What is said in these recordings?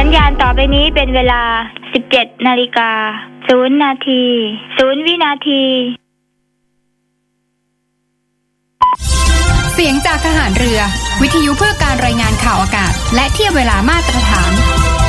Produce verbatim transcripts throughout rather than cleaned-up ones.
ญญาณต่อไปนี้เป็นเวลา สิบเจ็ดนาฬิกาศูนย์ นาทีศูนย์วินาทีเสียงจากทหารเรือวิทยุเพื่อการรายงานข่าวอากาศและเทียบเวลามาตรฐาน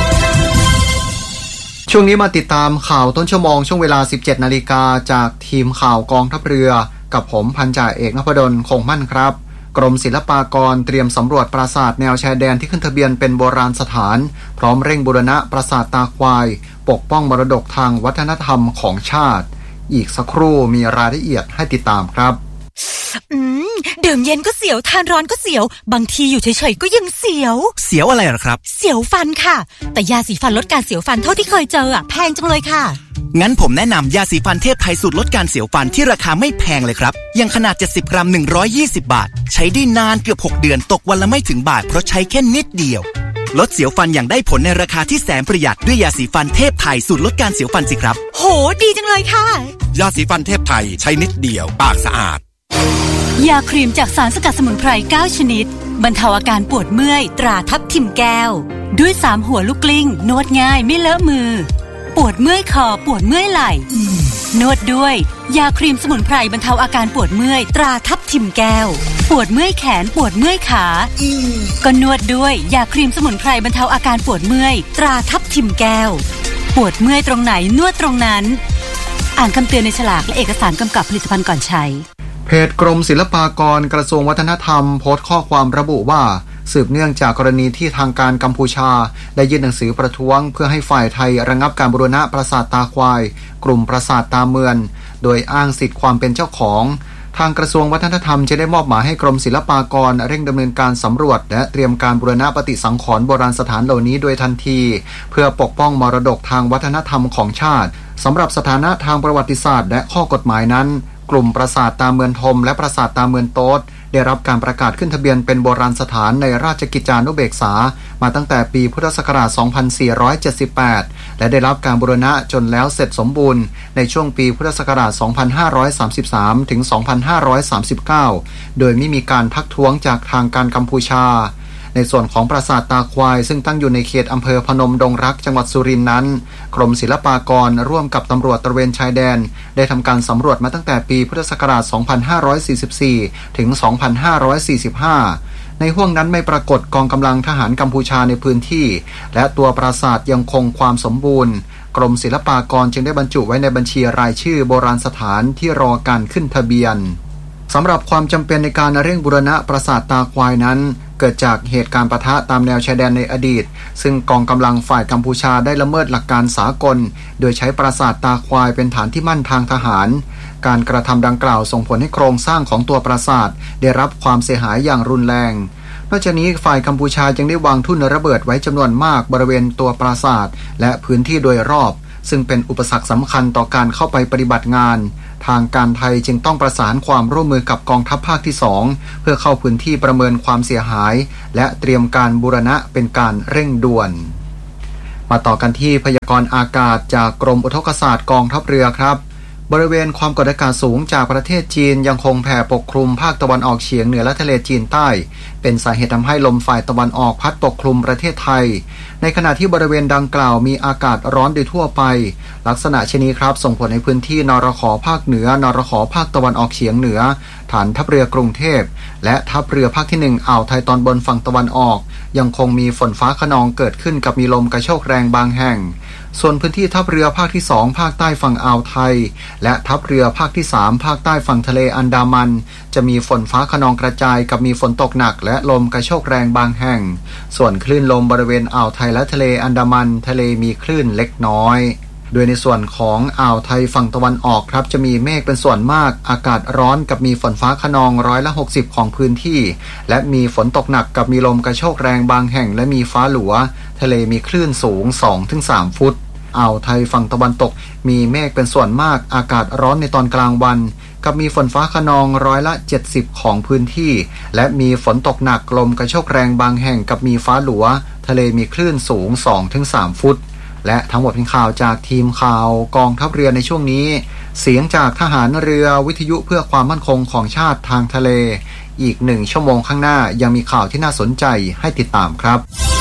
ช่วงนี้มาติดตามข่าวต้นชั่วโมงช่วงเวลา สิบเจ็ดนาฬิกาจากทีมข่าวกองทัพเรือกับผมพันจ่าเอกนพดลคงมั่นครับกรมศิลปากรเตรียมสำรวจปราสาทแนวชายแดนที่ขึ้นทะเบียนเป็นโบราณสถานพร้อมเร่งบูรณะปราสาทตาควายปกป้องมรดกทางวัฒนธรรมของชาติอีกสักครู่มีรายละเอียดให้ติดตามครับอืมดื่มเย็นก็เสียวทานร้อนก็เสียวบางทีอยู่เฉยๆก็ยังเสียวเสียวอะไรหรอครับเสียวฟันค่ะแต่ยาสีฟันลดการเสียวฟันเท่าที่เคยเจออ่ะแพงจังเลยค่ะงั้นผมแนะนำยาสีฟันเทพไทยสูตรลดการเสียวฟันที่ราคาไม่แพงเลยครับอย่างขนาดเจ็ดสิบกรัมหนึ่งร้อยยี่สิบบาทใช้ได้นานเกือบหกเดือนตกวันละไม่ถึงบาทเพราะใช้แค่นิดเดียวลดเสียวฟันอย่างได้ผลในราคาที่แสนประหยัดด้วยยาสีฟันเทพไทยสูตรลดการเสียวฟันสิครับโหดีจังเลยค่ะยาสีฟันเทพไทยใช้นิดเดียวปากสะอาดยาครีมจากสารสกัดสมุนไพรเก้าชนิดบรรเทาอาการปวดเมื่อยตราทับทิมแก้วด้วยสามหัวลูกกลิ้งนวดง่ายไม่เลอะมือปวดเมื่อยคอปวดเมื่อยไหล่นวดด้วยยาครีมสมุนไพรบรรเทาอาการปวดเมื่อยตราทับทิมแก้วปวดเมื่อยแขนปวดเมื่อยขาก็นวดด้วยยาครีมสมุนไพรบรรเทาอาการปวดเมื่อยตราทับทิมแก้วปวดเมื่อยตรงไหนนวดตรงนั้นอ่านคำเตือนในฉลากและเอกสารกำกับผลิตภัณฑ์ก่อนใช้เพจกรมศิลปากรกระทรวงวัฒนธรรมโพสต์ข้อความระบุว่าสืบเนื่องจากกรณีที่ทางการกัมพูชาได้ยื่นหนังสือประท้วงเพื่อให้ฝ่ายไทยระงับการบูรณะปราสาทตาควายกลุ่มปราสาทตาเมือนโดยอ้างสิทธิความเป็นเจ้าของทางกระทรวงวัฒนธรรมจะได้มอบหมายให้กรมศิลปากรเร่งดำเนินการสำรวจและเตรียมการบูรณะปฏิสังขรณ์โบราณสถานเหล่านี้โดยทันทีเพื่อปกป้องมรดกทางวัฒนธรรมของชาติสำหรับสถานะทางประวัติศาสตร์และข้อกฎหมายนั้นกลุ่มปราสาทตาเมือนทมและปราสาทตาเมือนโต๊ดได้รับการประกาศขึ้นทะเบียนเป็นโบราณสถานในราชกิจจานุเบกษามาตั้งแต่ปีพุทธศักราช สองพันสี่ร้อยเจ็ดสิบแปด และได้รับการบูรณะจนแล้วเสร็จสมบูรณ์ในช่วงปีพุทธศักราช สองพันห้าร้อยสามสิบสาม ถึง สองพันห้าร้อยสามสิบเก้า โดยไม่มีการทักท้วงจากทางการกัมพูชาในส่วนของปราสาทตาควายซึ่งตั้งอยู่ในเขตอำเภอพนมดงรักจังหวัดสุรินทร์นั้นกรมศิลปากรร่วมกับตำรวจตระเวนชายแดนได้ทำการสำรวจมาตั้งแต่ปีพุทธศักราช สองพันห้าร้อยสี่สิบสี่ ถึง สองพันห้าร้อยสี่สิบห้า ในห้วงนั้นไม่ปรากฏกองกำลังทหารกัมพูชาในพื้นที่และตัวปราสาทยังคงความสมบูรณ์กรมศิลปากรจึงได้บรรจุไว้ในบัญชีรายชื่อโบราณสถานที่รอการขึ้นทะเบียนสำหรับความจำเป็นในการเร่งบูรณะปราสาทตาควายนั้นเกิดจากเหตุการณ์ปะทะตามแนวชายแดนในอดีตซึ่งกองกำลังฝ่ายกัมพูชาได้ละเมิดหลักการสากลโดยใช้ปราสาทตาควายเป็นฐานที่มั่นทางทหารการกระทำดังกล่าวส่งผลให้โครงสร้างของตัวปราสาทได้รับความเสียหายอย่างรุนแรงนอกจากนี้ฝ่ายกัมพูชายังได้วางทุ่นระเบิดไว้จำนวนมากบริเวณตัวปราสาทและพื้นที่โดยรอบซึ่งเป็นอุปสรรคสำคัญต่อการเข้าไปปฏิบัติงานทางการไทยจึงต้องประสานความร่วมมือกับกองทัพภาคที่สองเพื่อเข้าพื้นที่ประเมินความเสียหายและเตรียมการบูรณะเป็นการเร่งด่วนมาต่อกันที่พยากรณ์อากาศจากกรมอุทกศาสตร์กองทัพเรือครับบริเวณความกดอากาศสูงจากประเทศจีนยังคงแผ่ปกคลุมภาคตะวันออกเฉียงเหนือและทะเลจีนใต้เป็นสาเหตุทำให้ลมฝ่ายตะวันออกพัดปกคลุมประเทศไทยในขณะที่บริเวณดังกล่าวมีอากาศร้อนโดยทั่วไปลักษณะเช่นนี้ครับส่งผลให้พื้นที่นรข.ภาคเหนือนรข.ภาคตะวันออกเฉียงเหนือฐานทัพเรือกรุงเทพและทัพเรือภาคที่หนึ่งอ่าวไทยตอนบนฝั่งตะวันออกยังคงมีฝนฟ้าคะนองเกิดขึ้นกับมีลมกระโชกแรงบางแห่งส่วนพื้นที่ทัพเรือภาคที่สองภาคใต้ฝั่งอ่าวไทยและทัพเรือภาคที่สามภาคใต้ฝั่งทะเลอันดามันจะมีฝนฟ้าคะนองกระจายกับมีฝนตกหนักและลมกระโชกแรงบางแห่งส่วนคลื่นลมบริเวณอ่าวไทยและทะเลอันดามันทะเลมีคลื่นเล็กน้อยโดยในส่วนของอ่าวไทยฝั่งตะวันออกครับจะมีเมฆเป็นส่วนมากอากาศร้อนกับมีฝนฟ้าคะนองร้อยละหกสิบของพื้นที่และมีฝนตกหนักกับมีลมกระโชกแรงบางแห่งและมีฟ้าหลัวทะเลมีคลื่นสูง สองถึงสาม ฟุตอ่าวไทยฝั่งตะวันตกมีเมฆเป็นส่วนมากอากาศร้อนในตอนกลางวันกับมีฝนฟ้าคะนองร้อยละเจ็ดสิบของพื้นที่และมีฝนตกหนักลมกระโชกแรงบางแห่งกับมีฟ้าหลัวทะเลมีคลื่นสูง สองถึงสาม ฟุตและทั้งหมดเป็นข่าวจากทีมข่าวกองทัพเรือในช่วงนี้เสียงจากทหารเรือวิทยุเพื่อความมั่นคงของชาติทางทะเลอีกหนึ่งชั่วโมงข้างหน้ายังมีข่าวที่น่าสนใจให้ติดตามครับ